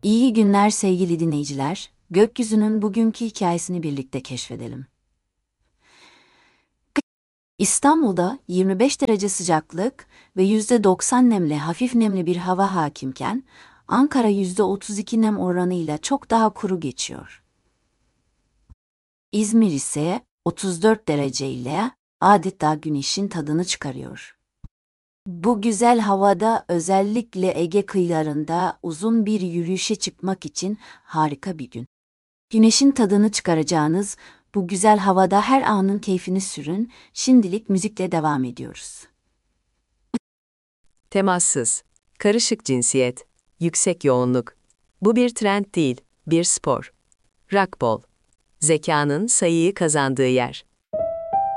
İyi günler sevgili dinleyiciler. Gökyüzünün bugünkü hikayesini birlikte keşfedelim. İstanbul'da 25 derece sıcaklık ve %90 nemli hafif nemli bir hava hakimken, Ankara %32 nem oranıyla çok daha kuru geçiyor. İzmir ise 34 derece ile adeta güneşin tadını çıkarıyor. Bu güzel havada özellikle Ege kıyılarında uzun bir yürüyüşe çıkmak için harika bir gün. Güneşin tadını çıkaracağınız bu güzel havada her anın keyfini sürün. Şimdilik müzikle devam ediyoruz. Temassız, karışık cinsiyet, yüksek yoğunluk. Bu bir trend değil, bir spor. Racquetball, zekanın sayıyı kazandığı yer.